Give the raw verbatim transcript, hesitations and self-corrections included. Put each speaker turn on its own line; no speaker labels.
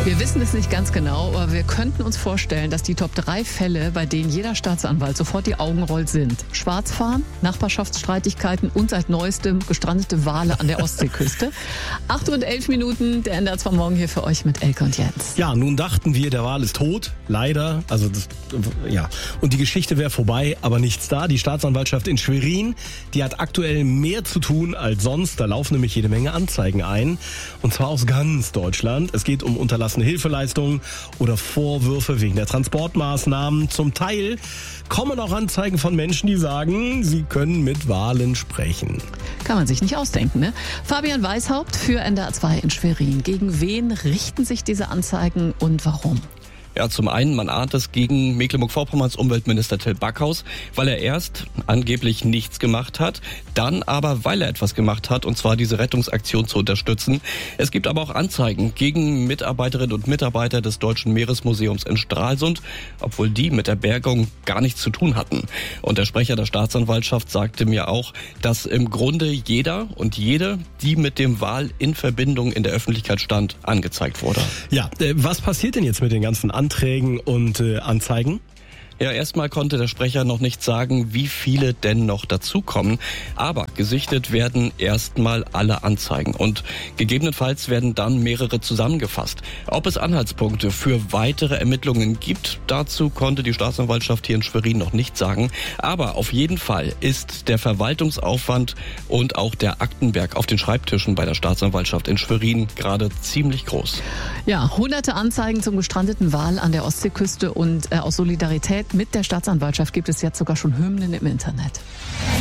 Wir wissen es nicht ganz genau, aber wir könnten uns vorstellen, dass die Top drei Fälle, bei denen jeder Staatsanwalt sofort die Augen rollt, sind: Schwarzfahren, Nachbarschaftsstreitigkeiten und seit neuestem gestrandete Wale an der Ostseeküste. acht und elf Minuten, der N D R zwei Morgen hier für euch mit Elke und Jens.
Ja, nun dachten wir, der Wal ist tot, leider. Also das, ja. Und die Geschichte wäre vorbei, aber nichts da. Die Staatsanwaltschaft in Schwerin, die hat aktuell mehr zu tun als sonst. Da laufen nämlich jede Menge Anzeigen ein. Und zwar aus ganz Deutschland. Es geht um unterlassene Hilfeleistungen oder Vorwürfe wegen der Transportmaßnahmen. Zum Teil kommen auch Anzeigen von Menschen, die sagen, sie können mit Walen sprechen.
Kann man sich nicht ausdenken, ne? Fabian Weishaupt für N D R zwei in Schwerin. Gegen wen richten sich diese Anzeigen und warum?
Ja, zum einen, man ahnt es gegen Mecklenburg-Vorpommerns Umweltminister Till Backhaus, weil er erst angeblich nichts gemacht hat, dann aber, weil er etwas gemacht hat, und zwar diese Rettungsaktion zu unterstützen. Es gibt aber auch Anzeigen gegen Mitarbeiterinnen und Mitarbeiter des Deutschen Meeresmuseums in Stralsund, obwohl die mit der Bergung gar nichts zu tun hatten. Und der Sprecher der Staatsanwaltschaft sagte mir auch, dass im Grunde jeder und jede, die mit dem Wal in Verbindung in der Öffentlichkeit stand, angezeigt wurde.
Ja, äh, was passiert denn jetzt mit den ganzen Anträgen und äh, Anzeigen?
Ja, erstmal konnte der Sprecher noch nicht sagen, wie viele denn noch dazukommen. Aber gesichtet werden erstmal alle Anzeigen und gegebenenfalls werden dann mehrere zusammengefasst. Ob es Anhaltspunkte für weitere Ermittlungen gibt, dazu konnte die Staatsanwaltschaft hier in Schwerin noch nicht sagen. Aber auf jeden Fall ist der Verwaltungsaufwand und auch der Aktenberg auf den Schreibtischen bei der Staatsanwaltschaft in Schwerin gerade ziemlich groß.
Ja, hunderte Anzeigen zum gestrandeten Wal an der Ostseeküste und äh, aus Solidarität mit der Staatsanwaltschaft gibt es jetzt sogar schon Hymnen im Internet.